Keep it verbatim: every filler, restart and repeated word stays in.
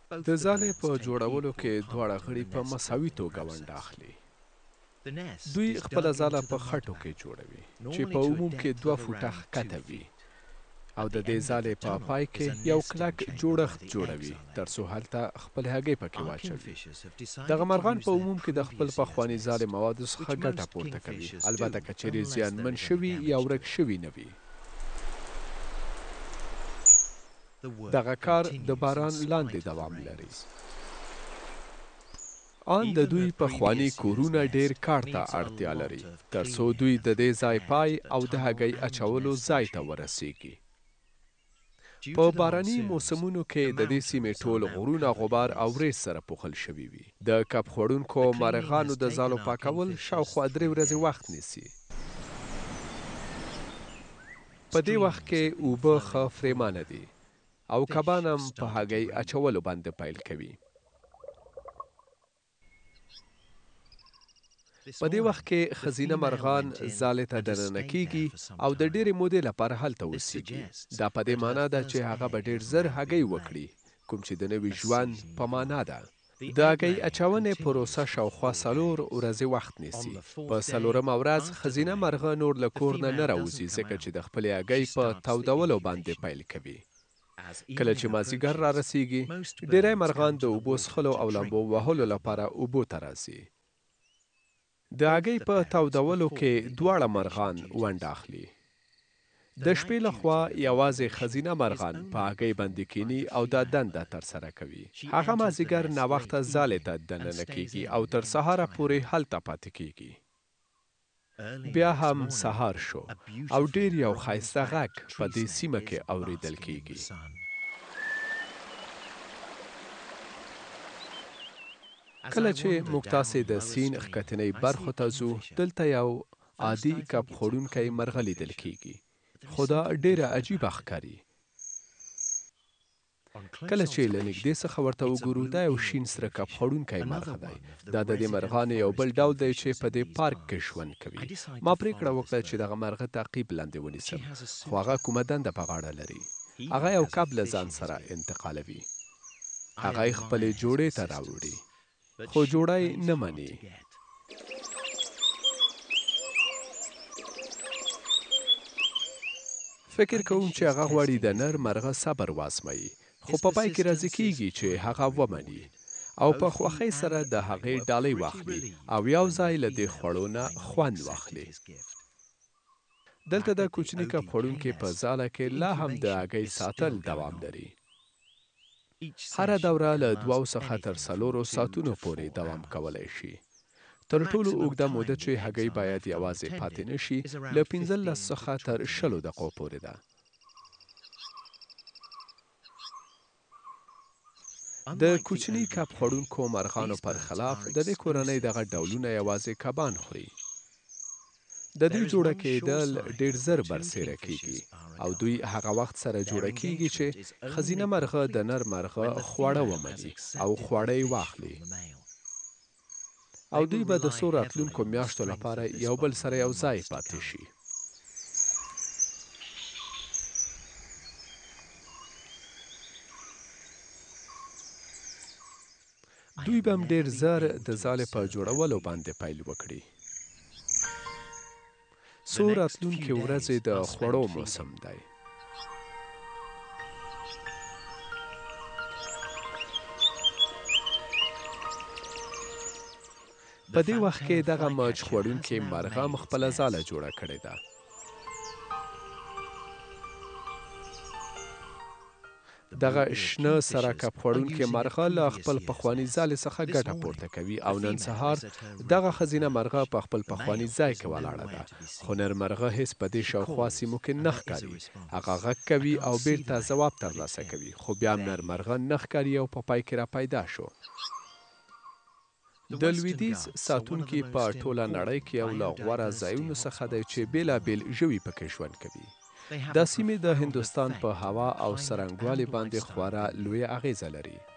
د ځالۍ په جوړولو کې دواړه غړي په مساوي توګه ونډه اخلي. دوی خپله ځاله په خټو کې جوړوي چې په عموم کې دوه فوټه ښکته وي او د دې ځالۍ په پای کې یو کلک جوړښت جوړوي تر څو هلته خپل هګۍ پکې واچوي. دغه مرغان په عموم کې د خپل پخواني ځالۍ موادو څخه ګټه پورته کوي، البته که چیرې زیانمن شوي یا ورک شوي نه وي. دغه کار د باران لاندې دوام لري. آن د دوی پخواني کورونه ډیر کار ته اړتیا لري تر څو دوی د دې ځای پای او د هګۍ اچولو ځای ته ورسیږي. په باراني موسمونو کې د دې سیمې ټول غرونه غبار او وریځ سره پوښل شوي وي. د کب خوړونکو مرغانو د ځالو پاکول شاوخوا درې ورځې وخت نیسي. په دې وخت کې اوبه ښه فریمانه دي او کبان هم په هګۍ اچولو باندې پیل کوي. په دې وخت کې ښځینه مرغان ځالۍ ته دننه کیږي او د ډېرې مودې لپاره هلته اوسیږي. دا په دې معنا ده چې هغه به ډېر زر هګۍ وکړي، کوم چې د نوي ژوند په معنا ده. د هګۍ اچونې پروسه شاوخوا څلور ورځې وخت نیسي. په څلورمه ورځ ښځینه مرغه نور له کور نه نه راوځي ځکه چې د خپلې هګۍ په تودولو باندې پیل کوي. کله چې مازدیګر را رسیږي ډیری مرغان د اوبو څښلو او لامبو وهلو لپاره اوبو ته راځي. د هګۍ په تودولو کې دواړه مرغان ونډه اخلي. د شپې لخوا یوازې ښځینه مرغان په هګۍ باندې کیني او دا دنده ترسره کوي. هغه مازدیګر ناوخته ځالۍ ته دننه کیږي او تر سهاره پورې هلته پاتې کیږي. بیا هم سهار شو او ډیر یو ښایسته غږ په دې سیمه کې اوریدل کیږي. کله چې موږ تاسې د سیند ښکتنۍ برخو ته ځو دلته یو عادي کب خوړونکی مرغه لیدل کیږي، خو دا ډیره عجیبه ښکاري. کله چې له نږدې څخه ورته وګورو دا یو شین سره کب خوړونکی مرغه دی. دا د دې مرغانو یو بل ډول دی چې په دې پارک کې ژوند کوي. ما پریکړه وکړه چې دغه مرغه تعقیب لاندې ونیسم، خو هغه کومه دنده په غاړه لري. هغه یو کب له ځان سره انتقالوي. هغه یې خپلې جوړې ته راوړي، خو جوړه یې نه مني. فکر کوم چې هغه غواړي د نر مرغه صبر وازموي، خو په پای کې راضي کیږي چې هغه ومني او په خوښۍ سره د هغې ډالۍ واخلي او یو ځای له دې خوړو نه خوند واخلي. دلته د کوچني کب خوړونکي په ځاله کې لا هم د هګۍ ساتل دوام لري. هره دوره له دوو څخه تر څلورو ساعتونو پورې دوام کولی شي. تر ټولو اوږده موده چې هګۍ باید یوازې پاتې نه شي له پنځلس څخه تر شلو دقیقو پورې ده. د کوچني کب خوړونکو مرغانو پر خلاف د دې کورنۍ دغه ډولونه یوازې کبان خوري. د دوی جوړه کېدل ډیر زر برسیره کیږي او دوی هغه وخت سره جوړه کیږي چې ښځینه مرغه د نر مرغه خواړه ومني او خواړه یې واخلي، او دوی به د څو راتلونکو میاشتو لپاره یو بل سره یو ځای پاتې شي. دوی به هم ډیر زر د ځالۍ په جوړولو باندې پیل وکړي. څو راتلونکې ورځې د خوړو موسم دی. په دې وخت کې دغه مچ خوړونکې مرغه هم خپله ځاله جوړه کړې ده. دغه شنه سره کب خوړونکې مرغه له خپل پخواني ځالۍ څخه ګټه پورته کوي او نن سهار دغه ښځینه مرغه په خپل پخواني ځای کې ولاړه ده، خو نر مرغه هیڅ په دې شاوخوا سیمو کې نه ښکاري. هغه غږ کوي او بیرته ځواب ترلاسه کوي، خو بیا هم نر مرغه نه ښکاري او په پای کې را پیدا شو. د لویدیځ ساتونکي په ټوله نړۍ کې یو له غوره ځایونو څخه دی چې بېلابېل ژوي پکې ژوند کوي. دا سیمې د هندوستان په هوا او څرنګوالي باندې خورا لویه اغیزه لري.